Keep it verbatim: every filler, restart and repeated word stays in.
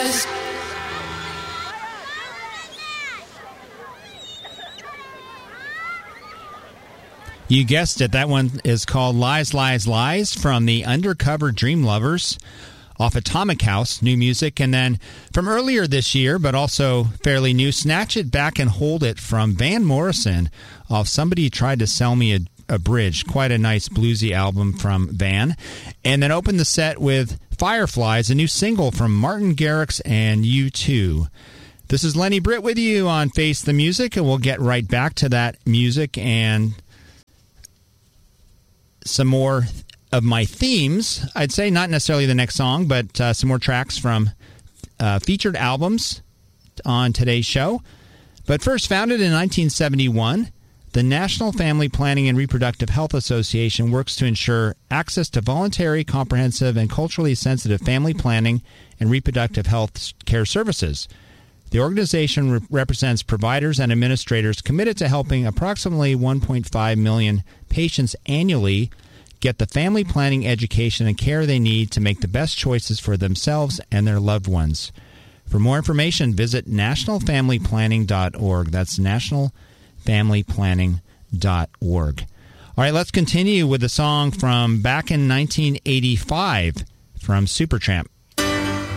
lies. You guessed it. That one is called Lies, Lies, Lies from the Undercover Dream Lovers off Atomic House, new music. And then from earlier this year, but also fairly new, Snatch It Back and Hold It from Van Morrison off Somebody Tried to Sell Me a, a Bridge. Quite a nice bluesy album from Van. And then opened the set with Fireflies, a new single from Martin Garrix and U two. This is Lenny Britt with you on Face the Music, and we'll get right back to that music and some more of my themes. I'd say not necessarily the next song, but uh, some more tracks from uh, featured albums on today's show. But first, founded in nineteen seventy-one, the National Family Planning and Reproductive Health Association works to ensure access to voluntary, comprehensive, and culturally sensitive family planning and reproductive health care services. The organization re- represents providers and administrators committed to helping approximately one point five million patients annually get the family planning education and care they need to make the best choices for themselves and their loved ones. For more information, visit national family planning dot org. That's national family planning dot org. All right, let's continue with a song from back in nineteen eighty-five from Supertramp.